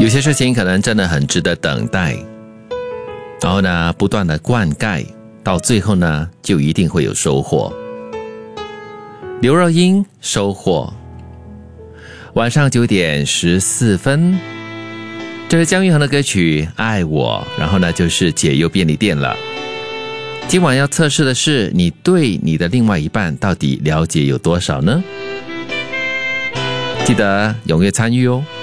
有些事情可能真的很值得等待，然后呢，不断的灌溉，到最后呢，就一定会有收获。刘若英收获。晚上9点14分，这是姜育恒的歌曲《爱我》，然后呢就是解忧便利店了。今晚要测试的是，你对你的另外一半到底了解有多少呢？记得踊跃参与哦。